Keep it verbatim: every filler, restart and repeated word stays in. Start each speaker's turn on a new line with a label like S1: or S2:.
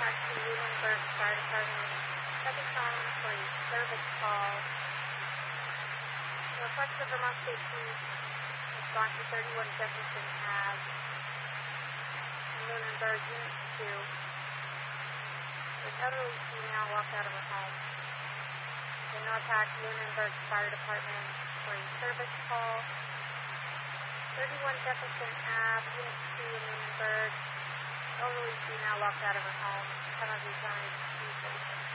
S1: contact the Lunenburg Fire Department. Second phone for a service call. Request for Vermont State Police. Respond to thirty-one Jefferson Ave. Lunenburg, Unit two. An elderly female walked out of her home. The Norpac Lunenburg Fire Department for a service call. thirty-one Jefferson Ave, Unit two in Lunenburg. Elderly female walked out of her home. Some of these are